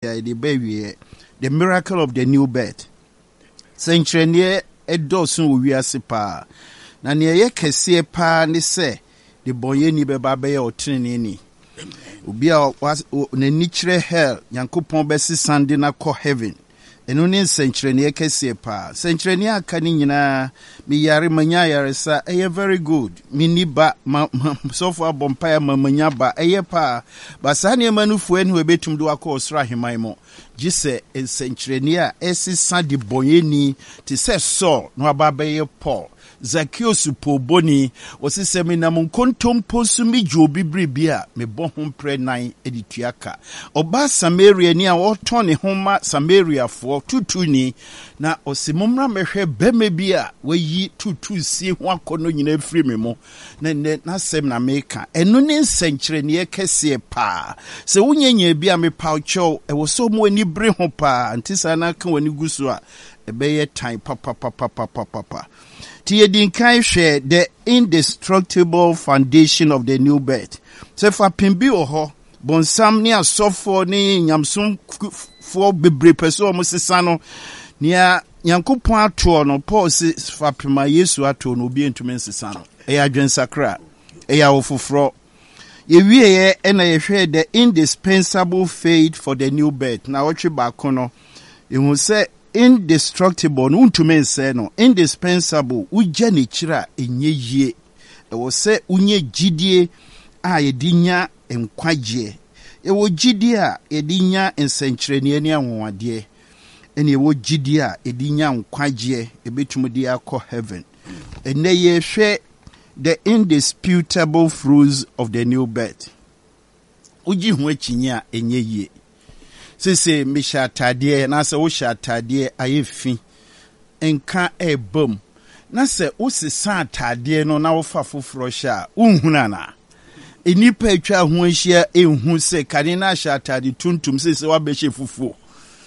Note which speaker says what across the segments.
Speaker 1: the baby, the miracle of the new birth. Century edosun we asipa. Na ye kese pa ni se the boye ni beba be otene ni. Obi a na nichire hell Nyankopon be sisande na ko heaven. Eno ne century ne kese pa. Century ne aka ni nyina mi yare manya yare sa very good. Mi ni ba so far bompa manya ba pa. Ba sa ne manufu enu ebetum do akọ osra heman mo. Jise century ne a esisande boye ni ti se Saul no aba be Paul. Zacchaeus poboni wasi semi na munkontompo sumi jobi bribia me bo ho pre nan edituaka oba Samaria ni a woton ne homa Samaria fo tutu ni na osimumra mehwe beme bia wayi tutu sie ho akono nyina firi me mo na sem na meka eno ne nsenkyere ne kese pa se wunyenya bia me paucho e wo so mo ani bre ho pa antisa na ka wani gusu a ebeye time papa Tiedinkai share the indestructible foundation of the new birth. So for pimbi oho, bonsam ni asofo ni nyamsum for bebre peso musisano nia Nyankopon ato no Paul se fa pima Yesu ato no bi entumi nsisano. Eya dwensakra, eya ofofro. Ye wiye na ye hwe the indispensable faith for the new birth. Na otwe ba kono. Ehu se indestructible no untume nse no indispensable ugya ne kira enye yie ewo se unye gidie a yedinya enkwagye ewo gidie a yedinya ensenkyerene ne anwonwade ene ewo gidie a yedinya enkwagye ebetumudi akọ heaven ene ye hwe the indisputable fruits of the new birth ugi hu achinya enye yie sese misha tadie na se wo sha tadie ayefi enka ebom na se wo sesa tadie no na wo fa foforo sha unhuna na enipa atwa ho ahia enhu se kane na sha tadie tuntum sese wa behye fufuo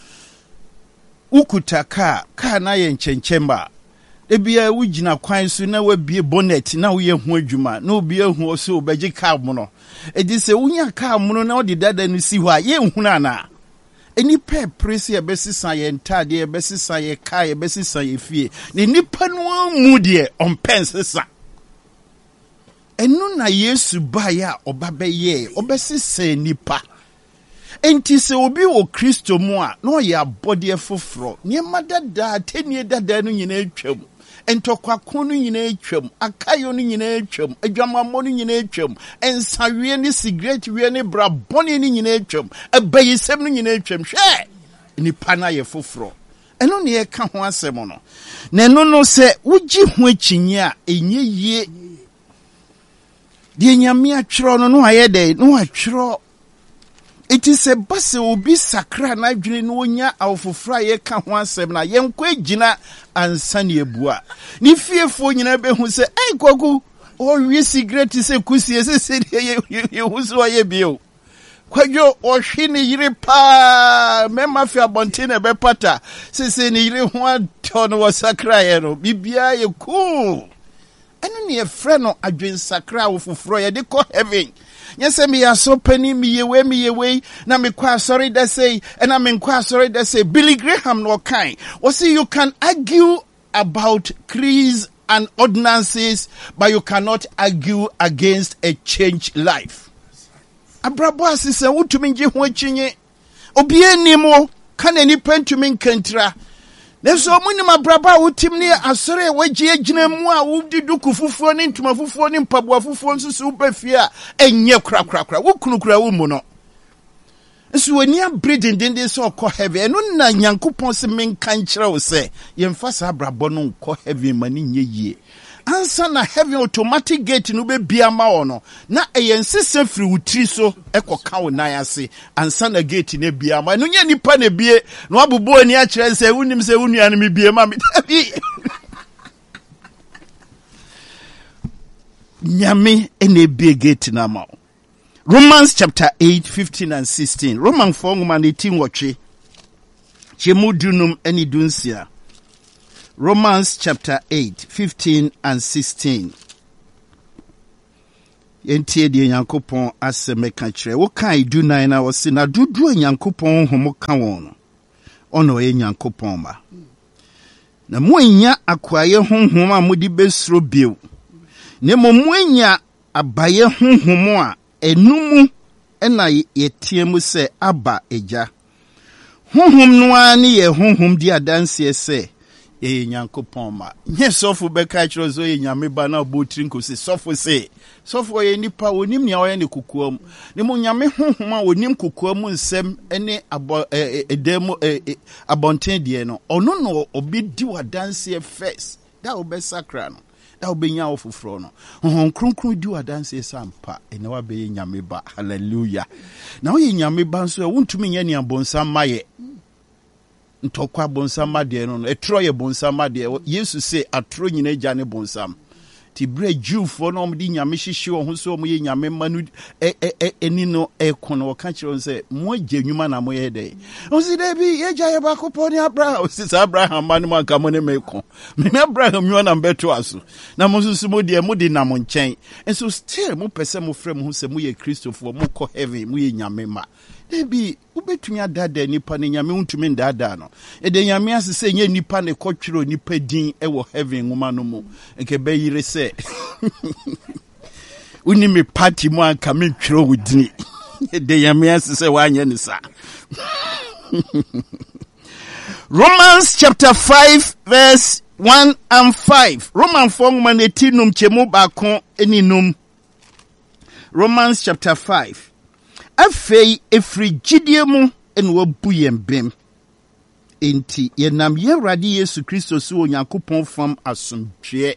Speaker 1: ukutaka ka na ye nkenchemba ebia wugina kwan so na wabie bonnet na wo ye ho adwuma na obi ehu so obegye ka mo no edi se wunya ka mo no na odi dada no si ho a ye nhuna na enipa presi ebesisa ye ntade ebesisa ye kai ebesisa ye fie ne nipa no mu de ompensesa enu na Yesu ba ya obabeye obesisa nipa enti se obi wo Kristo mu a no ye abode foforo ne madada tenie dada no nyina atwam entokwa no nyina atwam akayo no nyina atwam adwamammo no nyina atwam ensawie ne cigarette wie ne bra bone no nyina atwam abayisem no nyina atwam hwe nipa na ye foforo eno ne ye ka ho asem no na eno no se wugi ho akinyi a enye yie de nyame atwero no no ayede no atwero. It is a bus obi sakra na dwene no onya awfofra ye ka ho asem na ye nkwa gina ansane ebua ni fiefo nyina be hu se kwaku o wi cigarette se kusie se ye huso ye bio kwadwo o hwe ne yire pa mema fi abonte na be pata se ne yire ho ato no sakra ye no bibia ye cool eno ne ye frɛ no adwen sakra awfofro ye de ko heaven. Yes, me are so penny me away, na me kwa sorry that say, and I mean kwa sorry that say, Billy Graham no kind. Or see, you can argue about creeds and ordinances, but you cannot argue against a changed life. Abrabwa si se wutu minji huwechinye, obie nimo, kane ni pentu min kentra. Neso muni mabraba utimni asore wajie jine mwa udi duku fufuo ni ntuma fufuo ni mpabwa fufuo nsusu ubefia enye kra wukunukura umuno nsu weni abridin dende so ko heavy eno na Nyankopon se menka nkyere wo se yemfasa abrabo no ko heavy mani nyeyie ansa na heavy automatic gate no be bia ma ono na eyensese firi wutiri so ekoka wo nan ase ansa na gate na bia ma no nya nipa na bie no abubo ani a kire se wunim se wunua no me bie ma me nyame ene bie gate na ma. Romans chapter 8 15 and 16 Roman 4 ngoma 18 watwe chemudunum eni dunsia. Romans chapter 8, 15 and 16. Yentie de Nyankopɔn asɛm ka kyerɛ. Wo kan du nan na wo se na dodo Nyankopɔn homo ka won no. Ono ye Nyankopɔn ma. Na mo nya akwaye honhom a modi besro bio. Ne mo nya abaye honhom a enumu ena yetie mu se aba eja. Honhom no ani ye honhom di adanse se ye Nyankopɔn ma. Nye sofo beka kyerɛ so ye nyame ba na obotiri nkosi sofo se sofo ye nipa onim nia oye ne kokoam. Ne mo nyame honhom a onim kokoam nsem ene edem abonten die no. Ono no obi di wadanse first. Da obesakra no. Da obenya ofofro no. Honhom kronkron di wadanse sampa ene wa be nyame ba. Hallelujah. Na oye nyame ba nso e wontumi nya ne abonsam maye. Ntokwa bonsam made no etro ye bonsam made Yesu se atro nyina gya ne bonsam ti bre Jewfo no omdi nyame hyehye wo ho so mo ye nyame manu eni no ekono ka kire se mo agya nwuma na mo ye dey o si dey bi ye gya ye ba koponi Abraham o si Abraham manu man ka mo ne meko me Abraham nwuma na beto aso na mo susu mo de mo di na mo nchen enso still mo pese mo frem ho se mo ye Christopher mo ko heaven mo ye nyame ma Debi ubetumi adada nipa ne nyame untumi ndada no ede nyame asese nye nipa ne kotwiro nipa din ewo heaven nguma no mu nke be yire se uni me party mu anka me twiro wudini ede nyame asese wanye ne sa Romans chapter 5 verse 1 and 5 Roman 4 nguma ne tinum chemu bakon eninum Romans chapter 5 Afei efrigidie mu ene wabu yembem enti yenam Awurade Yesu Kristo so Onyankopɔn fam asomdwe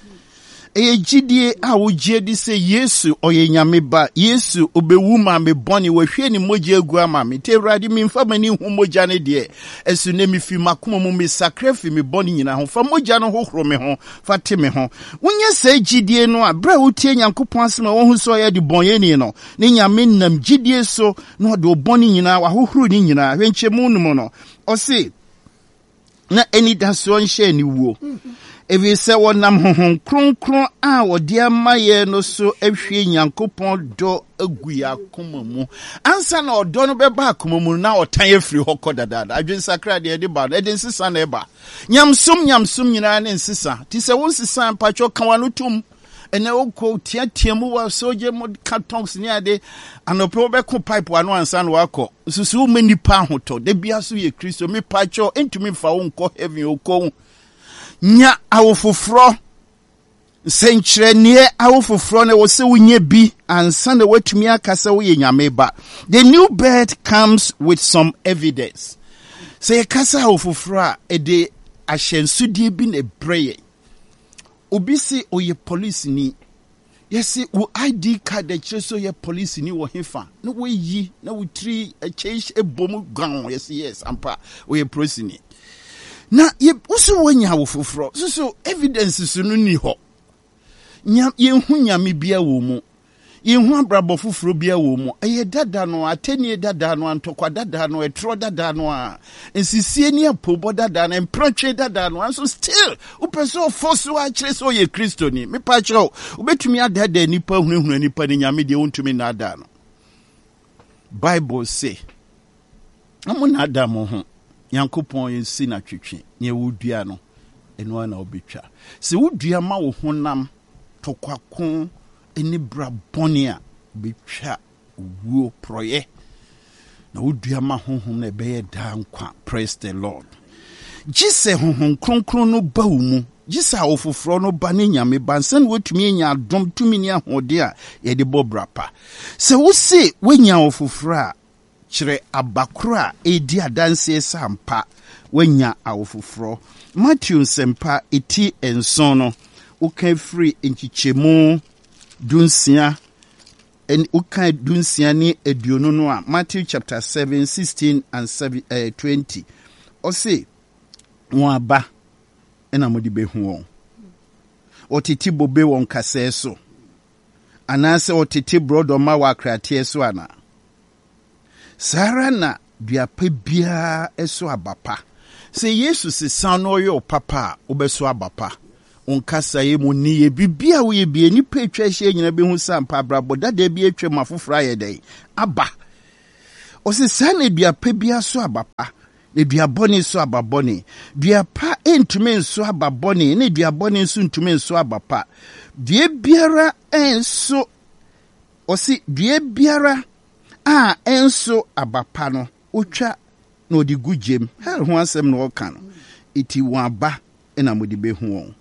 Speaker 1: gidie a wogye di se Yesu oye nyame ba Yesu obewu ma me bone wahwe ni mogya agu ama me te Awurade mi mfa mani hu mogya ne de esu ne mi fi makoma mu me sacrifice me bone nyina ho fa mogya no hohoro me ho fa te me ho wonya sa gidie no a bra wotie Nyankopɔn asema wo hu so ye de bonye ni no ne nyame nam gidie so no de bone nyina wa hohoro ni nyina hwenchemu no no o se na eni daso nhye ni wuo Evi se wonam honhom kronkron a wode amaye no so ahwie Nyankopɔn do aguya akoma mu ansa na odo no beba akoma mu na otan afiri hokɔ dada adwen sakra de de ba de nsisa na eba nyamsum nyina ne nsisa ti se won sisa mpacho kanwa no tum ene okɔ tiatia mu wa soje mo cartons ni ade anope obeko pipe ano ansa na wakɔ susu mani pa hoto de bia so ye Kristo me pacho entumi fa wo nkɔ heaven okɔ nya awofofro senkyerenie awofofro na wo se wonye bi ansa na watumi akasa wo ye nyame ba the new birth comes with some evidence say kasa awofofro a ede ahyensudie bi na breye obi si oye police ni yesi wo ID card de cheso ye police ni wo hefa na wo yi na wo tri change ebom gan yes ampa oye police ni na ye usu wonya wo foforo so evidence su no ni ho ye hu nyame bia wo mu ye hu abrabo foforo bia wo mu eye dada no atenie dada no antokwa dada no etro dada no a ensisie ni apobo dada no empratwe dada no so still upeso fosu a kire so ye Kristo ni me pa kire ubetumi adada nipa hunhunu nipa ni nyame de wontumi na ada no Bible say amuna ada mo ho Nyankopɔn yensi na twetwe ne wudua no eno na obetwa se wudua ma wo honam tokwako eni bra bone a betwa wuo proye na wudua ma honhom na beye da nkwa praise the Lord gise honhom kronkron no ba wo mu gise awofofro no ba ne nyame bansan wotumi nya adom tumi ne ahode a ye de bobrapa se wo se wenya awofofro a kire abakura edi adanse sampa wanya awofofro Matthew sempa eti enson no uka free enchichemu dunsia en uka dunsia ni eduonu no a Matthew chapter 7 16 and 20 o say won aba ena modi behu won otiti bobe won kase so anase otiti brodo ma wa kratie so ana Sara na duapa bia eso abapa se Yesu se san no yo papa obeso abapa onkasa ye mu ni ye bibia wo ye bi nipa atwa hye nyina be hu sampa brabo dada bi atwa mafofra ye dai aba ose sana dua pa bia so abapa ne dua bone so ababone dua pa entume so ababone ne dua bone so ntume so abapa dua biara enso ose dua biara a enso abapa no otwa na odi gujem hel ho asem no ka no iti waba na modi be hu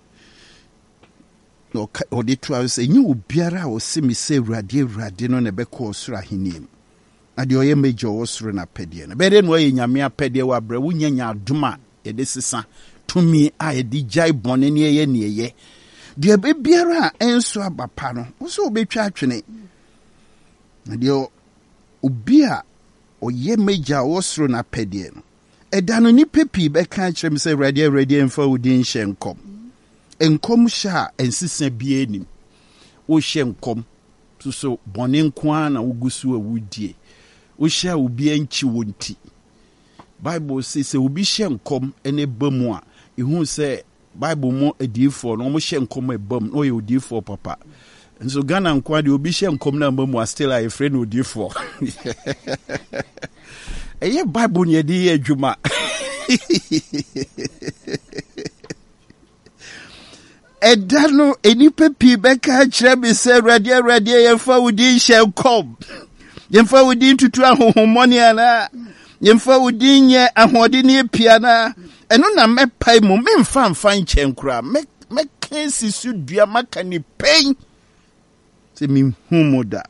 Speaker 1: no odi to ase nyi obiara o se mi se urade no na be ko soro ahenim ade oye mejo wo soro na pede no be de no ye nyame apede wa bra wo nyanya adoma ye de sesa tumi a ye di jai bone ne ye ne ye de be biara enso abapa no wo so obetwa atwene ade obi a oye meja wo soro na pede no edano ni pepi be kan kyerem se ready emfa wodin hye enkom hye ensisa bia nim wo hye enkom so bone nko na wogusu awudie wo hye obi anchi wonti Bible says obi hye enkom ene bamu a ehun se Bible mo adifo no mo hye enkom ebam no ye odifo papa nso Ghana nko de obi hye enkom na bamu a still a friend odifo eye Bible ni edi adwuma edano enipa pi beka kire bi se ready yemfa wodi hye kom yemfa wodi tutu ahohomoni ana yemfa wodi nye ahode ne pia na eno na mepai mu memfa mfa nchenkura me kansi su dua maka ni pen se mi humoda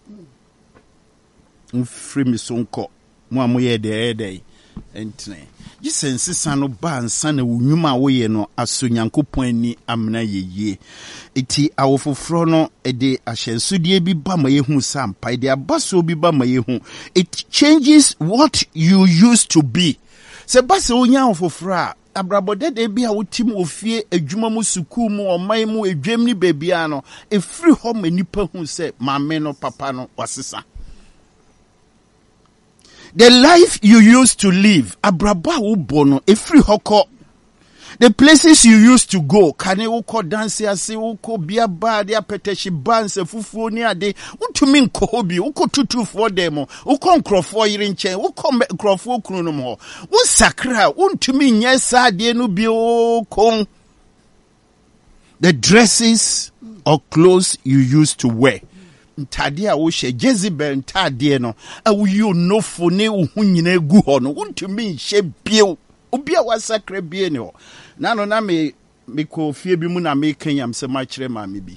Speaker 1: mfiri mi sonko mo amoye de entne jisense sano ba nsa na wunwuma woye no aso Nyankopon ani amna yeye eti awofofro no ede ahyensodie bi ba ma yehu sampa ede abaso bi ba ma yehu it changes what you used to be se base onya awofofro a abrabode de bi a wotim ofie adwuma mu suku mu oman mu edwam ni bebia no efiri ho manipa hu se maame no papa no wasesa. The life you used to live, abraba ubono, every hoko. The places you used to go, kane uko dance ase uko biaba dia peteshi banse fufu ni ade, utumi nkohobi, uko tutu for demo, uko nkrofo yirinche, uko nkrofo kunumo, unsakra, untumi nyesa ade no bi uko. The dresses or clothes you used to wear. Ntade a wo hye Jezebel ntade no awuyi no fone wo nyina gu ho no wontumi hye bio obi a wasakra bie ne ho nano na me ko fie bi mu na me kanyam se ma kire ma me bi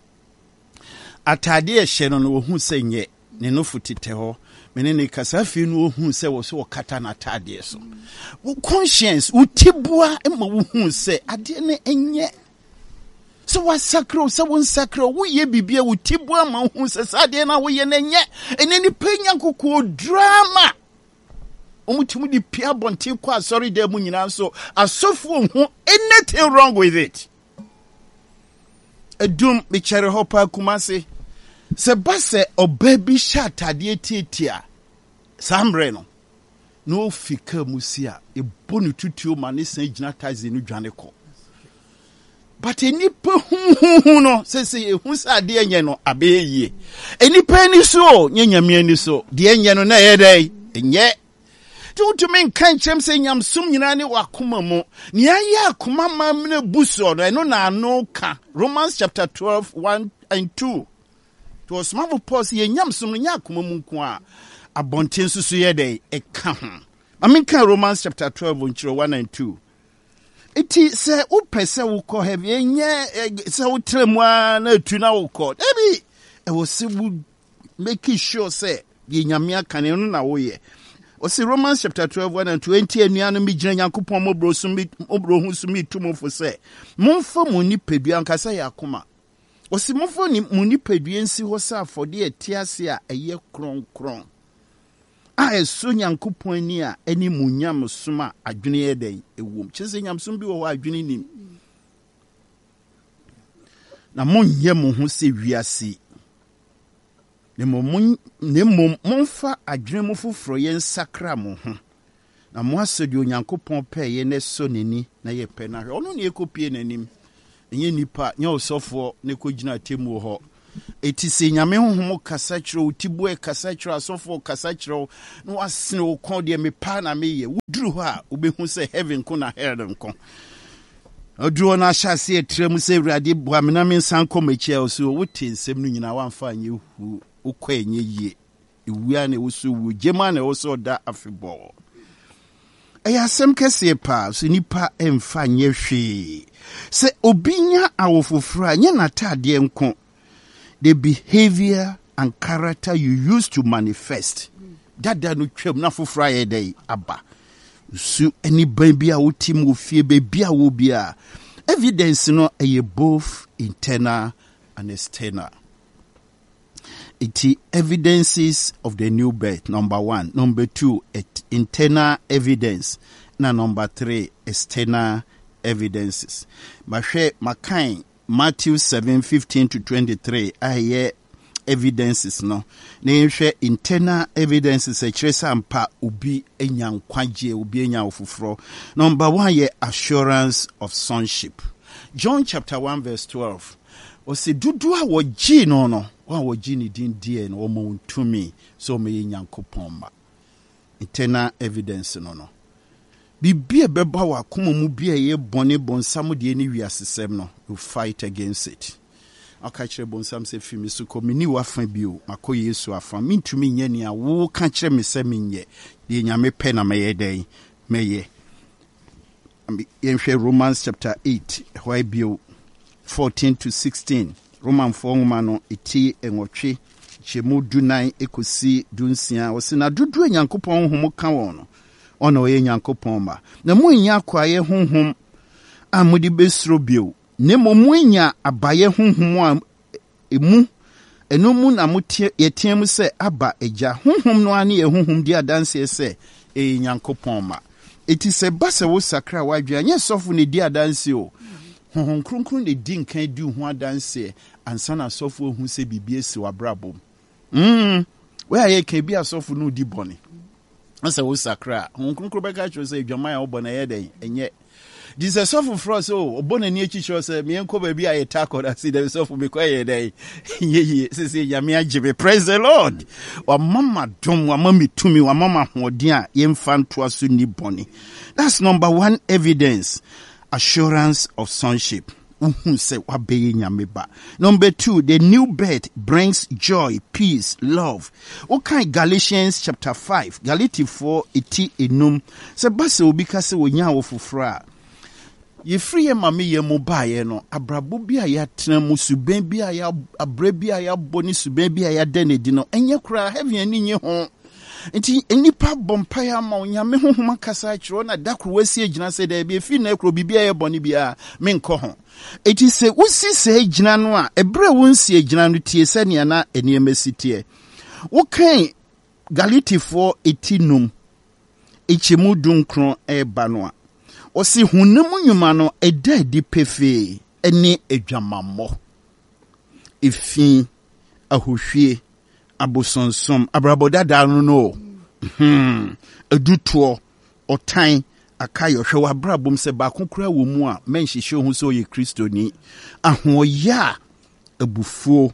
Speaker 1: atade a hye no no wo hu se nye ne no futite ho mene ne kasa fie no wo hu se wo so kata na atade so wo conscience utibua emma wo hu se ade ne enye so was sacro, so one sacro, we ye be with Tibua, who says, I didn't know we and any penya cuckoo drama. Omutumi Pia Bontiqua, sorry, dear Munina, so a software who anything wrong with it. A doom, the cherry hopper Kumasi. Sebase or baby shot at the titia. Sam Reno. No fika musia, a bonu tutu manis and janatas in Janico. But enipa hu no say hu sa de enye no abeye enipa ni so nyanyame ni so de enye no na ye dai enye to men kan chem say nyamsum nyina ne wakoma mu ne aye akoma mamne buso no eno na no ka Romans chapter 12 1 and 2 to osmavo Paul say nyamsum nya akoma mu nko a abonten susu ye dai e ka ho amen Romans chapter 12 1 and 2 iti se upese wuko have enye se utremwa na tuna wuko ebi e wo se make sure say ye nyame aka ne no na wo ye o se Romans chapter 12 1 and 20 anuano mi gina Nyankopon mobro hu sumi tumofo se momfa mo nipadua ankasa ya akoma o se momfa ni mo nipadua nsi ho sa afode atiase a eye kronkron a eso Nyankopon ni a eni munyam soma adwene ye den ewom kyese nyamsom bi wo adwene nim na monye mo ho se wiase ne mom monfa adwene mo foforo ye nsakra mo ho na mo asodi Onyankopon pe ye ne so neni na ye pe na hwe ono ne ekopie nanim enye nipa nya osofo ne ko gina temu ho eti se nyame honhom kasa kyerɛ utibu e kasa kyerɛ asofo kasa kyerɛ no asene wo kon de me pa na meye wuduru ho a obehu se heaven ko na hell nko oduro na hyase etrem se awurade boa me na me nsan kɔmachi a so wote nsɛm no nyina wamfa anye hu ukɔ enye yie ewua na woso wu gema na woso da afebɔ ɛyɛ asɛm kɛseɛ pa so nipa emfa nye hwee se obinya awofoforo a nye natade nko the behavior and character you use to manifest dada no twam na foforo ayɛ dɛ aba su any baby a wotim wo fie baby a wo bia evidence no ɛyɛ both internal and external. It evidences of the new birth, number 1. Number 2, internal evidence. Now, number 3, external evidences. Makai, Matthew 7:15 to 23. I hear evidences no. Nehwe internal evidences ampa ubi enyan kwaje ubi enyan ofufro. Number 1 ye assurance of sonship. John chapter 1 verse 12. Ose dudu a woji no wa woji ni din die no mo ntumi so me Nyankopɔn ma. Internal evidence no. Bibia beba wa koma mu bia ye bone bonsam de ni wiasesem no, you fight against it. Aka kire bonsam se fi mi so ko mini wafa bio makɔ Yesu afa mintumi nya ni a wo ka kire me se menye de nyame pɛ na meye den meye. Yenhwe Romans chapter 8 why bio 14 to 16. Roman 4 no eti enwotwe chemu dunan ekosi dunsia osina dudu Nyankopɔn honhom ka won no ona oye Nyankopɔn ma na mu nya kwaye honhom amudi besro bio ne mu nya abaye honhom a emu enomu na mutie yetiam se aba eja honhom no ane ye honhom di adanse se Nyankopɔn ma eti se basa wo sakra wadwa nya sofo ne di adanse o honhom kronkron de di nkan di ho adanse ansa na sofo hu se bibie si wabrabom we aye kan bi asofo no di bone asa wo sakra honhom kronkron be ka cho se dwaman a wo bone ye den enye this is sofo for so obone ni echi cho se me enko ba bi aye tako da si the sofo be kwa ye den ye se yame agibe. Praise the Lord. Wa mama dom wa mama tumi wa mama hoden a ye mfa nto aso ni bone. That's number 1 evidence. Assurance of sonship. Number 2, the new birth brings joy, peace, love. Okay, Galatians chapter 5, Galati 4, iti enum. Se base obika se wonya ofufra. Ye free ye mami ye mobaye no. Abrabo bi a ya tena mu suben bi a ya abre bi a ya boni suben bi a ya denedi no. Enye kura heavy ani nye ho. Nti enipa bompaya ma onyame honhom kasa kyerɛ na dakro wasi agina se da bi efi na ekro bibia ye bɔne bia menkɔ ho eti se wosi se agina no a ebre wonsi agina no tie sɛ ne na eniema sitie wo kan Galatifoɔ etinum echemu dunkron eba no a osi hunam nwuma no eda di pefe ene adwamammɔ efi ahohwie abosonsom abraboda da no edutuo otan akayo hwe wabrabom se ba kokora wo mu a menhihye hu so ye Kristo ni ahoya abufuo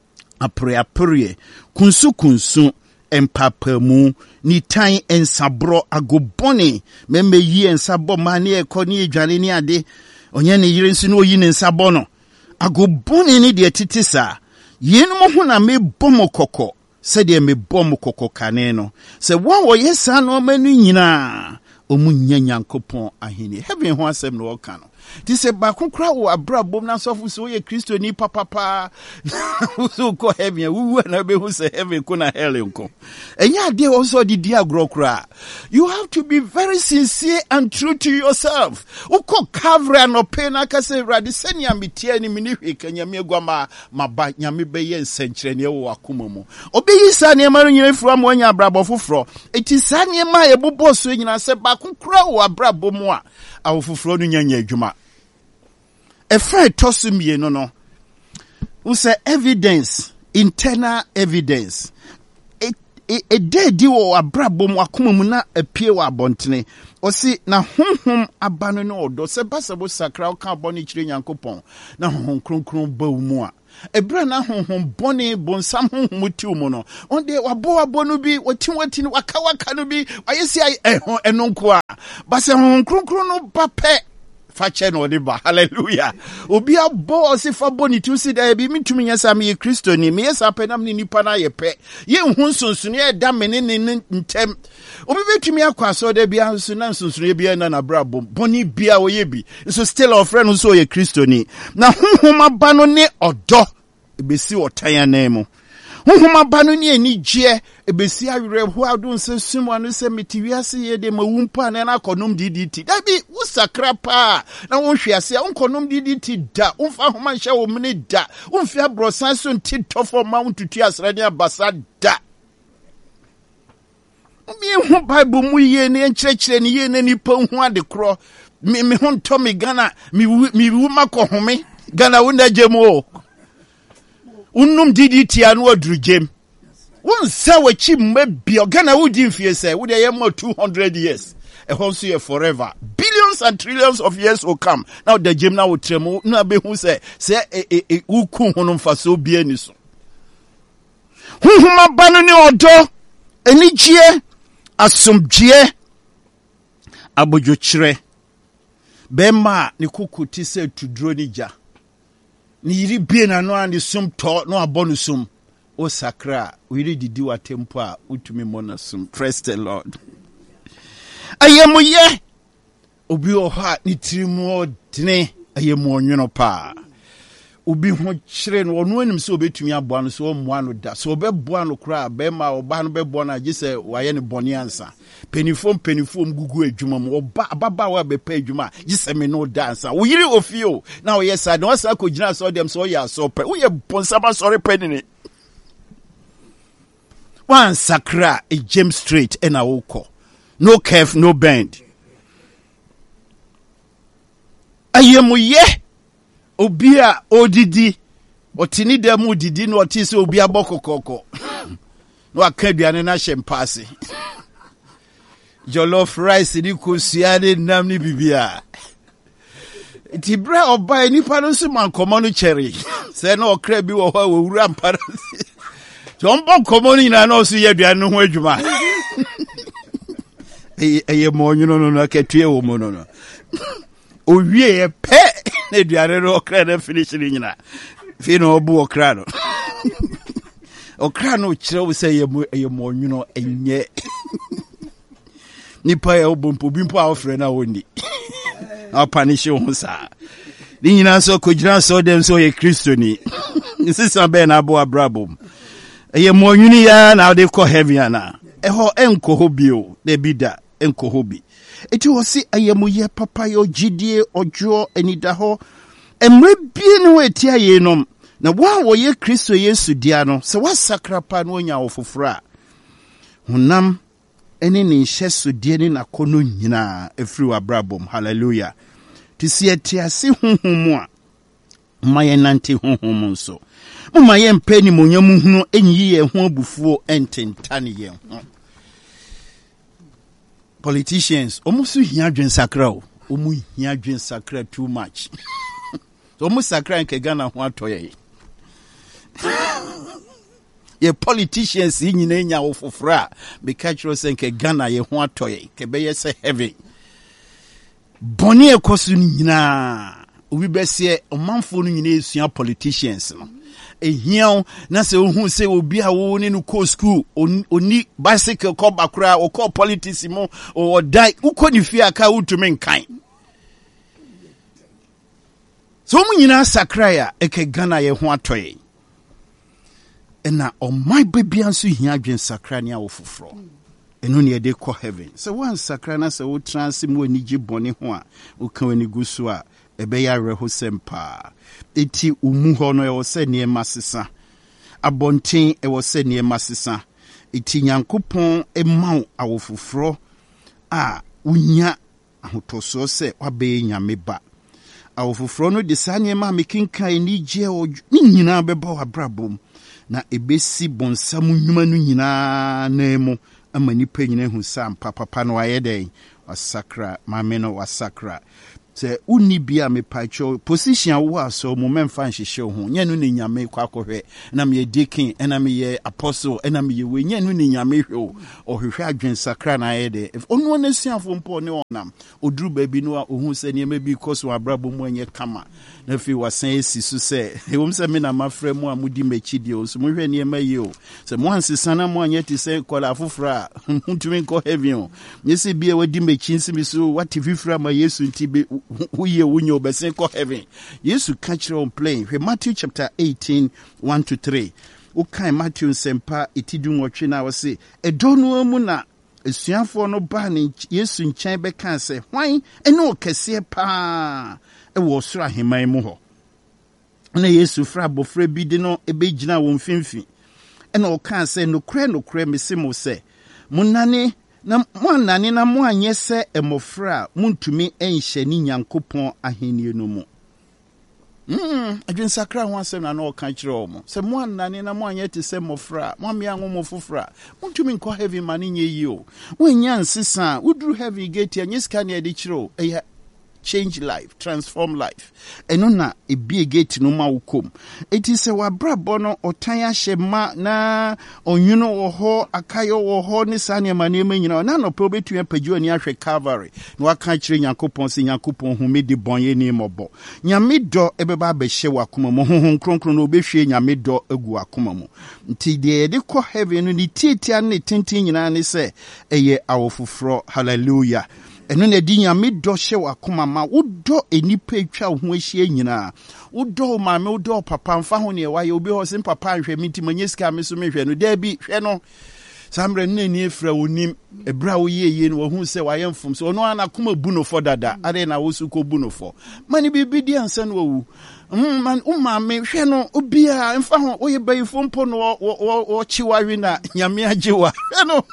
Speaker 1: apre kunsu empapamu ni tan ensabro agobone memeyi ensabo mane ekoni edwane ni ade onye ne yire nsu no oyi ne nsabo no agobone ni de titisa yenum ho na me bomo kokko se de me bomo kokko kane no se won wo yesa no manu nyina omunya Nyankopɔn ahini heaven ho asem no ka no ti se ba kokra wo abrabom na sofo so ye Kristo ni papa so ko heaven wu na be hu se heaven ko na hell nko enya ade wo so di agrokra. You have to be very sincere and true to yourself. Uko kavra no pe na ka se radi senia metie ni mini hweka me guama maba nyame be ye nsenkyere ne wo akoma mu obeyi sa ne ma nyina fura mo anya abrabo foforo eti sa ne ma ye bobo so nyina se ba kokra wo abrabom a awofoforo no nyanya adwuma efe tosumie no we say evidence, internal evidence. e dedi wo abrabom akoma mu na apie wa abontene osi na honhom abano ne odo se basabo sakra o ka boni kire Nyankopɔn na honhom kronkron ba mu a ebra na honhom boni bonsam honhom tiw mu no onde wabo no bi wati no waka no bi ayesi eno nko a base honhom kronkron no ba pe fache no de ba hallelujah obi abo se fa boni tu si da bi mitumi nya sa me Kristo ni me yesa penam ni nipa na ye pe ye hu nsonsono ye da me ne ntem obi betumi akwa so da bia nso na nsonsono ye bia na brabo boni bia wo ye bi so still our friend so ye Kristo ni na honhom aba no ne odo ebesi otan na mu honhom aba no ne anigye ebesi awere ho ado nse sumu anu se metiwiase ye de mawumpa na na konom DDT da bi usakra pa na wonhwe ase onkonom DDT da umfa homa nhye wo mene da umfi abrosan so ntitofo ma untutu asrani abasa da mi hu Bible mu ye ne nkyerɛkyerɛ ne ye ne nipa hu ade kro me ho nto me Ghana mi wu makohome Ghana wona jemo unum DDT anu aduru jem won sa wachi mabia Ghana wudi mfie se wo de ye mo 200 years e ho so ye forever billions and trillions of years will come now the jem na wo tremu na be hu se uku hono mfaso bia ni so hunhuma banu ni odo enigye asomdwe abodwokyere bema ni kukuti se tudro ni ja ni yiri bie na no ande sum to no abonu sum o sakra we ready di wa tempo a utumi mona sum. Praise the Lord. Ayemoye obi o ha ni tirimu odene ayemo onwono pa obi ho kyere no ono anim se obetumi aboa no so omoa no da so obeboa no kra be ma oba no beboa na gise waye ne boni ansa penifom gugu adwuma mu oba baba wa be pa adwuma gise me no dansa wo yiri ofio na wo yesa na wasa ko gina so dem so ya so pe wo ye bonsama sorry penini one sakra a James Street and a woko no curve no bend ayemoye obia odidi otini dem odidi no otise obia bokokoko no akaduane na shempase jollof rice ni kosiane nam ni bibia ti bra oba nipa no so man komo no cherry se na okra bi wo ho wura mpara jombo komo ni na no so yeduane ho adwuma eye mo onwuno no na ketue wo mo no owie ye pe na eduare no okra na finish ni nyina fi no obu okra no okra no kire wo se ye mo onwuno enye nipa ya obompo bimpo a ofre na woni na panish ho sa ni nyina so kojira so dem so ye Kristo ni sisa be na abo abrabom ye mo onwuni ya na de ko heaven ana eho enko hobio de bida enko hobi eti wo si ayemoye papa yo gidie ojo enida ho emre bie ne weti ayenom na wo ye Kristo Yesu dia no se wasakrapa no nya ofofora hunam eni ni nhyeso die ni nakono nyina efri wa brabom hallelujah tisi etiase honhom a maye nante honhom nso maye mpeni monyam hunu enyi ye ho abufuo ententane ye ho politicians almost hia dwen sakra o omu hia dwen sakra too much so omu sakra nke Ghana ho atoye ye politicians nyina enya wo fofora be catch us nke Ghana ye ho atoye ke be ye se heaven boni ekosu nyina obi besie omanfo no nyina esua politicians no ehia na se ohun se obi a wo ne no ko school oni bicycle ko bakura o ko politics mo o dai uko ni fi aka utumi nkan so mu nyina sakraya eke Ghana ye ho atoye ena o my baby anso hia adwen sakra ne awo foforo eno ne de ko heaven so one sakra na se wo trans mu anigye bone ho a wo kan ani gusu a ebe ya reho sempa eti umu ho no e se ne masesa abonten e se ne masesa eti Nyankopon emaw awo foforo a unya ahotoso se wabe nyame ba awo foforo no de sanye ma mekinkan ni je o nyina beba wa brabom na ebesi bonsam nnwuma no nyinaa na mu ama nipa nyina hu sam papa no ayɛ dɛn wasakra maame no wasakra sɛ uni bia me pacho position wo aso mo memfa nhyehyɛ ho nya no ne nyame kwakohwɛ na me deacon na me ye apostle na me ye we nya no ne nyame hwɛ o hwehwɛ adwensakra na ayɛ de onu na siafo mpo ne onam oduru baabi no a ohu sɛ ne bi koso abrabo mu anya kama na fi wasan esi so sɛ ewom sɛ me na mafrɛ mu a mudi mechi de o so mo hwɛ ne ma ye o sɛ mo ansesa na mo anya ti sɛ kola afofra mutumi nkɔ heaven o nyese bia wadi mechi nsimi so wati fifra ma Yesu nti who ye wunyo besen ko heaven. Yesu catch on plane. Matthew chapter 18, 1-3. Okay, Matthew sempa itidun watching na wase. Edonu muna esuafo no ba ne Yesu nkyɛn bɛka sɛ hwan ɛne ɔkɛseɛ paa ɛwɔ soro ahemman mu hɔ. Na Yesu fra bofra bi de no ebegyina wɔn mfimfini. Ɛna ɔka sɛ nokre mese mo sɛ munane na mwanane na mwanye se emofra muntumi enhye ni Nyankopɔn ahenni no mu. Adwensakra ho asɛm na na ɔka kyerɛ ɔmo. Sɛ mwanane na mwanye te sɛ mofra, mwamia ngo mofofra, muntumi nkɔ heaven ma ne nye yi o. Wonya nsesa, uduru heaven gate ya nyeska ne ade kyerɛ o. Ɛyɛ change life, transform life. Eno na ebie gate no ma wukom. Eti se wabrabɔ no ɔtan ahyɛ ma na onwuno wɔ hɔ, akayo wɔ hɔ ne saa nneɛma nyina. Na no pe obetu apagyo ani ahwɛ Calvary. Na waka kyerɛ Nyankopɔn sɛ Nyankopɔn hu me de bɔnyɛ ni mɔbɔ. Nyame dɔ ebeba abɛhyɛ wakoma mu honhom kronkron no obehwie nyame dɔ agu akoma mu. Nti de yɛde kɔ heaven no ni tietia ne tenten nyina ne sɛ ɛyɛ awofoforo. Hallelujah. Eno na di nyame dɔ hyɛ wakoma ma wodɔ enipa etwa ho ahyia nyina wodɔ maame wodɔ papa mfa ho ne ɛwayɛ obi hɔ sem papa nhwɛ mi timanye sika me so mehwɛ no da bi hwɛ no samre na ni efra wonim ebra wo yeye no wo hu sɛ wayɛ mfom so ono ana koma bu no fo dada ade na wo su ko bu no fo mani bibi di ansa no wu man umame hwɛ no obia mfa ho wo ye bayifo mpo no wo chiwawi na nyame agyewa hwɛ no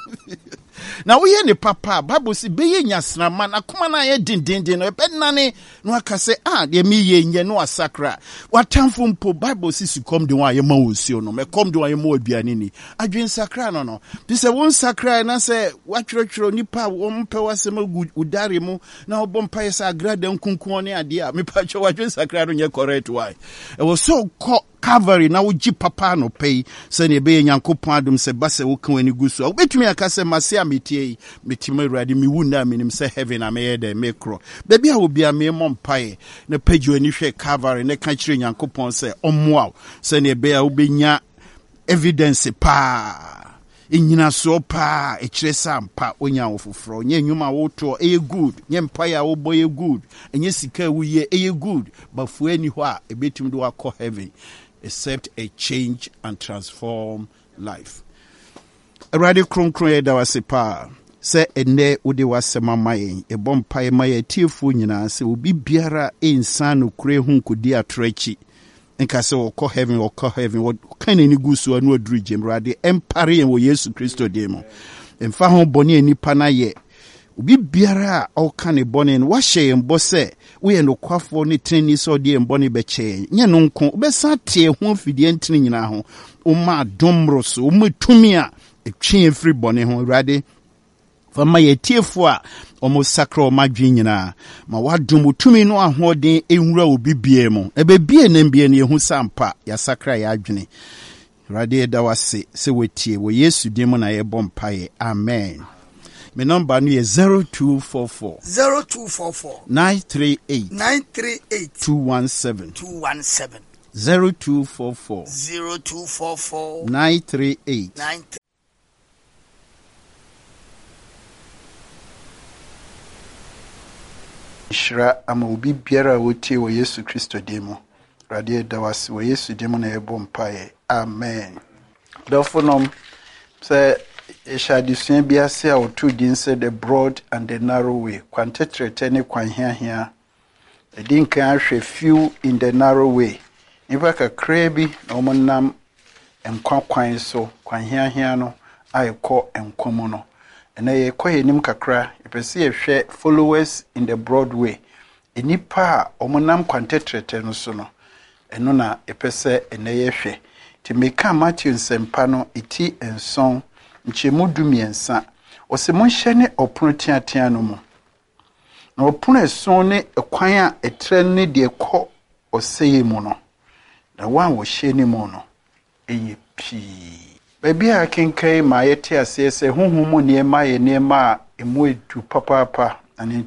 Speaker 1: na wo ye ne papa Bible si beye nyasrama na kuma na ye dindindin no ebɛnane no aka sɛ de me ye nye no asakra watamfo mpo Bible si sukom de wa ye ma wosio no mekom de wa ye ma aduane ni adwen sakra no ti sɛ won sakra na sɛ watwerɛtwerɛ nipa wo mpɛ wasɛm udare mu na obɔ mpa ye sɛ agrada nkunkun ne ade a mepa twɛ wadwen sakra no nye correct why e was so Calvary na woji papa no pay sɛ ne be Nyankopɔn adom sɛ ba sɛ wo kan ani gu so obetumi aka sɛ mase a metie metima awurade me wu na menim sɛ heaven ameyɛ dɛ mekro baabi a obi a me mmpae na pagyo ani hwɛ Calvary na ka kyerɛ Nyankopɔn sɛ ɔmmoa sɛ ne be a wobenya evidence pa enyina so pa ekyerɛ sampa onya wofoforo nye nnwuma woto good nye mpae a wobɔ good enye sika wuye good bafu ani hɔ a ebetum do akɔ heaven except a change and transform life. Awurade kronkron yɛ da wase pa sɛ ene wode wasɛm ama yɛn ɛbɔ mpae ma yɛ tiefo nyinaa sɛ obi biara ensan no kure hu nkodi atoraki nka sɛ wɔkɔ heaven wɔka n'ani gu so anu aduru gyem Awurade ɛmpare yɛn wɔ Yesu Kristo din mu ɛmfa ho bɔne anipa na yɛ obi biara a ɔka ne bɔne no wahyɛ yɛn bɔ sɛ woyɛ nokwafoɔ ne tenni sɛ ɔde yɛn bɔne bɛkyɛ yɛn nyɛ no nko wobɛsa te ho afidie ntene nyinaa ho woma adomro so woma tumi a ɛtwe yɛn firi bɔne ho Awurade fama yɛtiefo a ɔmo sakra ɔmo adwen nyinaa ma wadom tumi no ahoɔden enwura obi bie mu ɛbɛbie nam bie ne ehu sampa ya sakra ya adwene Awurade da wase sɛ wetie wɔ Yesu din mu na yɛbɔ mpaeɛ amen. My number is 0244 938 217 0244 938 Shra ama obi biara wotie wɔ Yesu Kristo din mu Awurade da wase wɔ Yesu din mu na yɛbɔ mpaeɛ amen. Dɔfonom sɛ Eshadisua biase a otu din sɛ the broad and the narrow way. Kwantetrete ne kwanhiahia. Edin kan ahwɛ few in the narrow way. Nipa kakra bi na omonam enkwa kwan so kwanhiahia no ayekɔ enkomo no. Ena ye kɔ yenim kakra, epɛsɛ yɛhwɛ followers in the broad way. Enipa a omonam kwantetrete no so no. Eno na epɛsɛ ena yɛhwɛ. Ti meka Matthew nsɛmpa no eti enson nkyemu dumiɛnsa ɔsɛ monhyɛ ne ɔpono teatea no mu. Na ɔpono ɛson ne ɛkwan a ɛtrɛ ne deɛ kɔ ɔsɛe mu no. Na wan wɔhyɛ ne mu no ɛyɛ pii. Baabi a kenkan ma yɛte aseɛ sɛ honhom mu nneɛma yɛ nneɛma a emu edu papaapa.